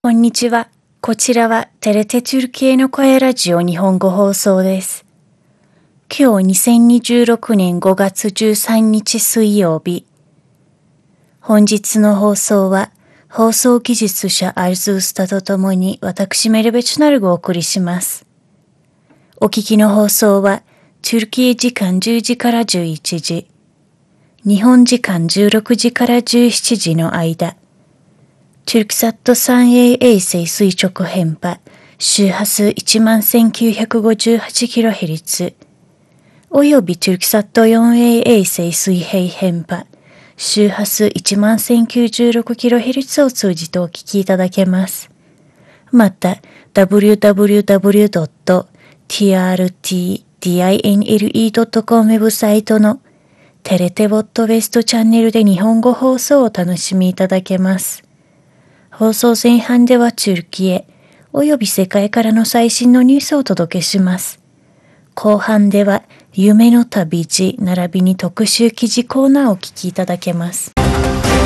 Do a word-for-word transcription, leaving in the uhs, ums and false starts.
こんにちは。こちらはテレテトゥルキエの声ラジオ日本語放送です。今日にせんにじゅうろくねんごがつじゅうさんにち水曜日。本日の放送は放送技術者アルズースタとともに私メルベチュナルがお送りします。お聞きの放送はトゥルキエ時間じゅうじからじゅういちじ、日本時間じゅうろくじからじゅうしちじの間、TürkSat スリーエー 衛星垂直編波周波数 いちまんせんきゅうひゃくごじゅうはちキロヘルツ および TürkSat フォーエー 衛星水平編波周波数 いちまんせんきゅうじゅうろくキロヘルツ を通じてお聞きいただけます。また ダブリューダブリューダブリュードットティーアールティーディーアイエヌエルイードットコム ウェブサイトのテレテボットウェストチャンネルで日本語放送をお楽しみいただけます。放送前半ではトゥルキエおよび世界からの最新のニュースをお届けします。後半では夢の旅路並びに特集記事コーナーをお聞きいただけます。